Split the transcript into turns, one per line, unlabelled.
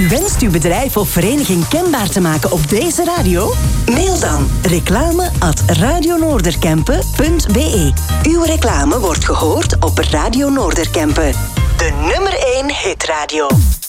U wenst uw bedrijf of vereniging kenbaar te maken op deze radio? Mail dan reclame@radionoorderkempen.be. Uw reclame wordt gehoord op Radio Noorderkempen. De nummer 1 hitradio.